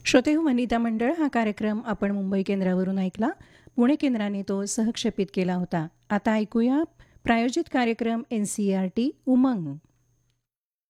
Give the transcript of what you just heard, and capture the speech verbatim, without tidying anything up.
श्रोते हो, वनिता मंडळ हा कार्यक्रम आपण मुंबई केंद्रावरून ऐकला. पुणे केंद्राने तो सहक्षेपित केला होता. आता ऐकूया प्रायोजित कार्यक्रम एन सी आर टी उमंग.